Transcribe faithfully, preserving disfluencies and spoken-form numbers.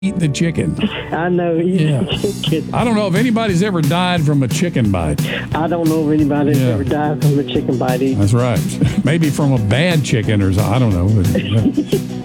eat the chicken. I know. Yeah. Chicken. I don't know if anybody's ever died from a chicken bite. I don't know if anybody's Yeah. ever died from a chicken bite either. That's right. Maybe from a bad chicken or something. I don't know. But, yeah.